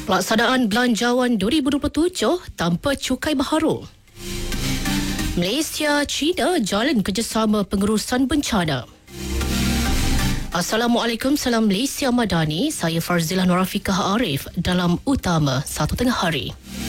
Pelaksanaan Belanjawan 2027 tanpa cukai baharu. Malaysia-China jalin kerjasama pengurusan bencana. Assalamualaikum, salam Malaysia Madani. Saya Farzilah Nurafiqah Arif dalam Utama 1 Tengah Hari.